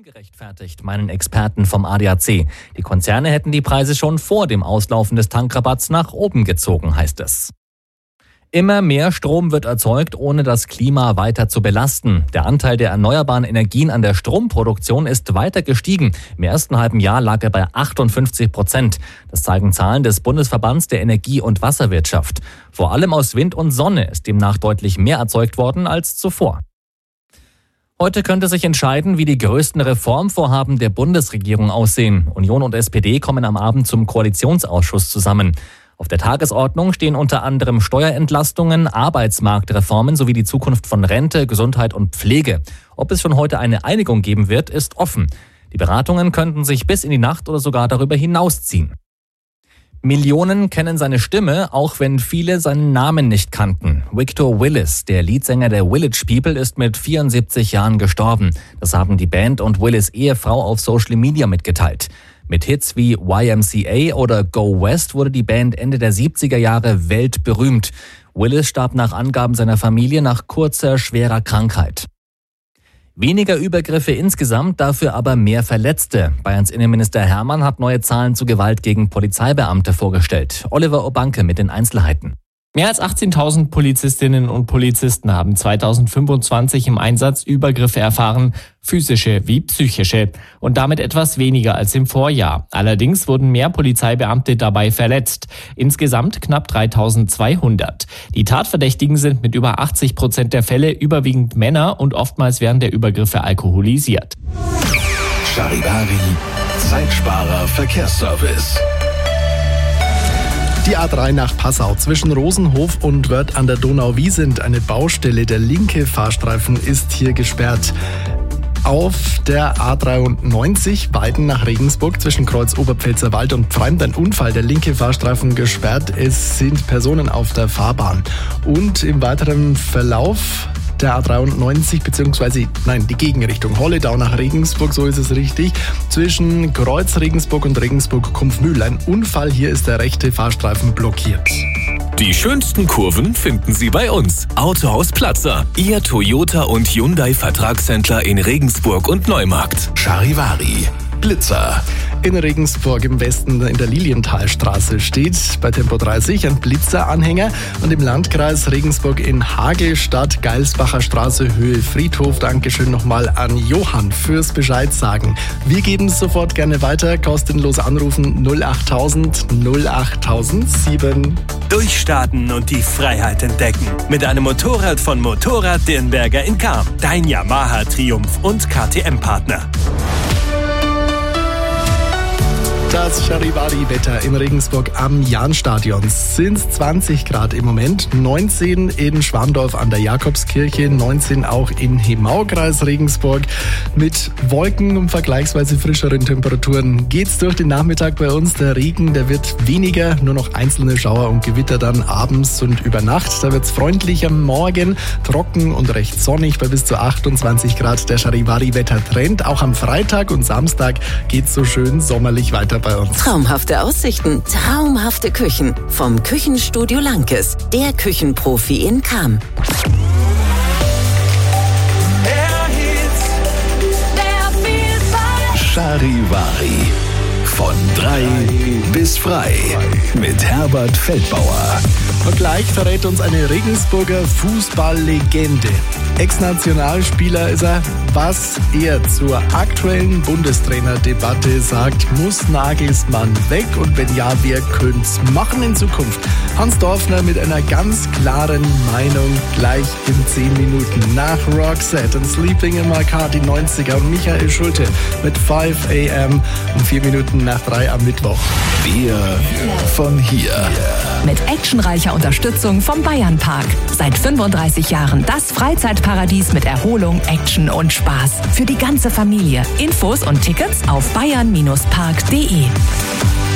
ungerechtfertigt, meinen Experten vom ADAC. Die Konzerne hätten die Preise schon vor dem Auslaufen des Tankrabatts nach oben gezogen, heißt es. Immer mehr Strom wird erzeugt, ohne das Klima weiter zu belasten. Der Anteil der erneuerbaren Energien an der Stromproduktion ist weiter gestiegen. Im ersten halben Jahr lag er bei 58%. Das zeigen Zahlen des Bundesverbands der Energie- und Wasserwirtschaft. Vor allem aus Wind und Sonne ist demnach deutlich mehr erzeugt worden als zuvor. Heute könnte sich entscheiden, wie die größten Reformvorhaben der Bundesregierung aussehen. Union und SPD kommen am Abend zum Koalitionsausschuss zusammen. Auf der Tagesordnung stehen unter anderem Steuerentlastungen, Arbeitsmarktreformen sowie die Zukunft von Rente, Gesundheit und Pflege. Ob es schon heute eine Einigung geben wird, ist offen. Die Beratungen könnten sich bis in die Nacht oder sogar darüber hinausziehen. Millionen kennen seine Stimme, auch wenn viele seinen Namen nicht kannten. Victor Willis, der Leadsänger der Village People, ist mit 74 Jahren gestorben. Das haben die Band und Willis' Ehefrau auf Social Media mitgeteilt. Mit Hits wie YMCA oder Go West wurde die Band Ende der 70er Jahre weltberühmt. Willis starb nach Angaben seiner Familie nach kurzer, schwerer Krankheit. Weniger Übergriffe insgesamt, dafür aber mehr Verletzte. Bayerns Innenminister Hermann hat neue Zahlen zu Gewalt gegen Polizeibeamte vorgestellt. Oliver Obanke mit den Einzelheiten. Mehr als 18.000 Polizistinnen und Polizisten haben 2025 im Einsatz Übergriffe erfahren, physische wie psychische, und damit etwas weniger als im Vorjahr. Allerdings wurden mehr Polizeibeamte dabei verletzt, insgesamt knapp 3.200. Die Tatverdächtigen sind mit über 80% der Fälle überwiegend Männer und oftmals während der Übergriffe alkoholisiert. Charivari, Zeitsparer Verkehrsservice. Die A3 nach Passau zwischen Rosenhof und Wörth an der Donau-Wiesent, eine Baustelle. Der linke Fahrstreifen ist hier gesperrt. Auf der A93 Weiden nach Regensburg zwischen Kreuz Oberpfälzerwald und Pfreimd ein Unfall. Der linke Fahrstreifen gesperrt. Es sind Personen auf der Fahrbahn. Und im weiteren Verlauf der A93 die Gegenrichtung Holledau nach Regensburg, so ist es richtig, zwischen Kreuz Regensburg und Regensburg-Kumpfmühl. Ein Unfall, hier ist der rechte Fahrstreifen blockiert. Die schönsten Kurven finden Sie bei uns. Autohaus Platzer, Ihr Toyota und Hyundai Vertragshändler in Regensburg und Neumarkt. Charivari, Blitzer. In Regensburg im Westen in der Lilienthalstraße steht bei Tempo 30 ein Blitzeranhänger, und im Landkreis Regensburg in Hagelstadt, Geilsbacher Straße, Höhe Friedhof. Dankeschön nochmal an Johann fürs Bescheid sagen. Wir geben es sofort gerne weiter. Kostenlos anrufen 08000 08007. Durchstarten und die Freiheit entdecken. Mit einem Motorrad von Motorrad Dirnberger in Cham. Dein Yamaha Triumph und KTM-Partner. Das Charivari-Wetter in Regensburg am Jahnstadion sind 20 Grad im Moment, 19 in Schwandorf an der Jakobskirche, 19 auch in Hemau-Kreis Regensburg. Mit Wolken und vergleichsweise frischeren Temperaturen geht's durch den Nachmittag bei uns. Der Regen, der wird weniger, nur noch einzelne Schauer und Gewitter dann abends und über Nacht. Da wird's freundlich am Morgen, trocken und recht sonnig bei bis zu 28 Grad. Der Charivari-Wetter-Trend. Auch am Freitag und Samstag geht's so schön sommerlich weiter bei uns. Traumhafte Aussichten, traumhafte Küchen. Vom Küchenstudio Lankes, der Küchenprofi in Cham. Charivari. Von 3 bis frei. Mit Herbert Feldbauer. Und gleich verrät uns eine Regensburger Fußballlegende. Ex-Nationalspieler ist er. Was er zur aktuellen Bundestrainerdebatte sagt, muss Nagelsmann weg? Und wenn ja, wer könnte's machen in Zukunft? Hans Dorfner mit einer ganz klaren Meinung gleich in 10 Minuten. Nach Roxette und Sleeping in My Car, die 90er, und Michael Schulte mit 5 AM und 4 Minuten nach 3 am Mittwoch. Wir von hier. Mit actionreicher Unterstützung vom Bayernpark. Seit 35 Jahren das Freizeitparadies mit Erholung, Action und Spaß. Für die ganze Familie. Infos und Tickets auf bayern-park.de.